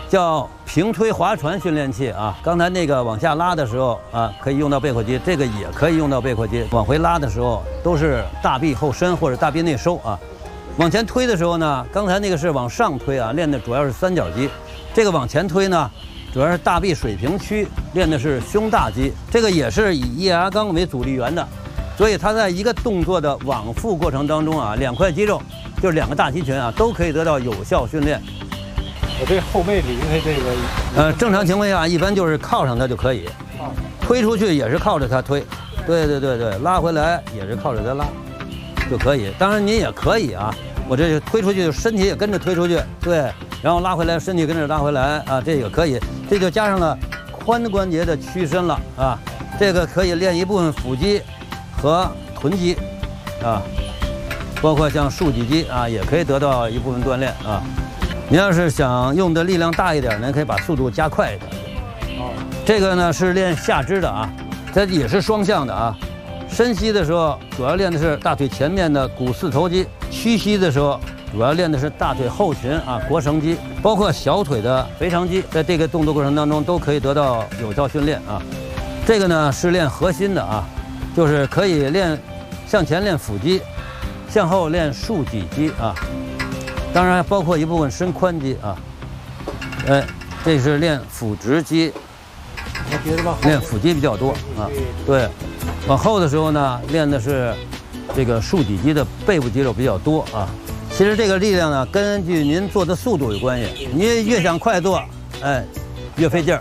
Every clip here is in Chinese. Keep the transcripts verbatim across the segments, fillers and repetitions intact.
叫平推划船训练器啊。刚才那个往下拉的时候啊，可以用到背阔肌，这个也可以用到背阔肌。往回拉的时候都是大臂后伸或者大臂内收啊。往前推的时候呢，刚才那个是往上推啊，练的主要是三角肌。这个往前推呢，主要是大臂水平区，练的是胸大肌。这个也是以液压钢为阻力源的，所以它在一个动作的往复过程当中啊，两块肌肉就是两个大肌群啊，都可以得到有效训练。 我这后背离开这个， 呃，正常情况下一般就是靠上它就可以，推出去也是靠着它推，对对对对，拉回来也是靠着它拉，就可以。当然您也可以啊，我这推出去身体也跟着推出去，对，然后拉回来身体跟着拉回来啊，这个可以，这就加上了髋关节的屈伸了啊，这个可以练一部分腹肌和臀肌啊，包括像竖脊肌啊，也可以得到一部分锻炼啊。 你要是想用的力量大一点呢，可以把速度加快一点。哦，这个呢是练下肢的啊，它也是双向的啊。伸膝的时候主要练的是大腿前面的股四头肌，屈膝的时候主要练的是大腿后群啊腘绳肌，包括小腿的腓肠肌，在这个动作过程当中都可以得到有效训练啊。这个呢是练核心的啊，就是可以练向前练腹肌，向后练竖脊肌啊。 当然包括一部分伸髋肌啊，哎，这是练腹直肌，练腹肌比较多啊。对，往后的时候呢，练的是这个竖脊肌的背部肌肉比较多啊。其实这个力量呢，根据您做的速度有关系，您越想快做，哎，越费劲儿。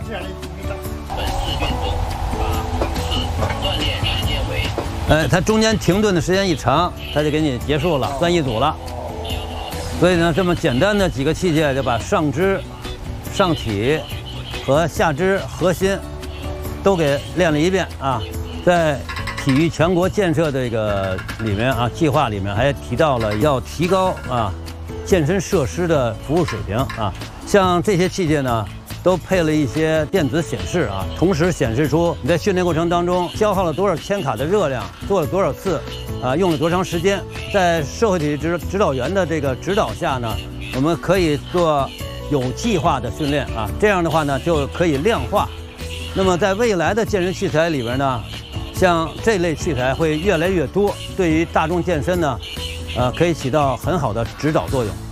哎，它中间停顿的时间一长，它就给你结束了，算一组了。 所以呢，这么简单的几个器械就把上肢、上体和下肢核心都给练了一遍啊。在体育全国建设这个里面啊，计划里面还提到了要提高啊健身设施的服务水平啊。像这些器械呢，都配了一些电子显示啊，同时显示出你在训练过程当中消耗了多少千卡的热量，做了多少次。 啊，用了多长时间？在社会体育指指导员的这个指导下呢，我们可以做有计划的训练啊。这样的话呢，就可以量化。那么在未来的健身器材里边呢，像这类器材会越来越多，对于大众健身呢，呃，可以起到很好的指导作用。